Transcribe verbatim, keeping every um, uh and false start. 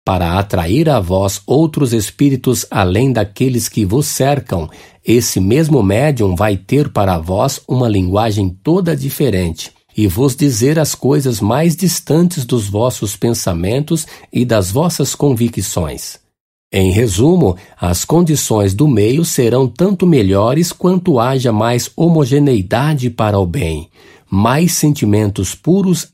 Para atrair a vós outros espíritos além daqueles que vos cercam, esse mesmo médium vai ter para vós uma linguagem toda diferente e vos dizer as coisas mais distantes dos vossos pensamentos e das vossas convicções. Em resumo, as condições do meio serão tanto melhores quanto haja mais homogeneidade para o bem, mais sentimentos puros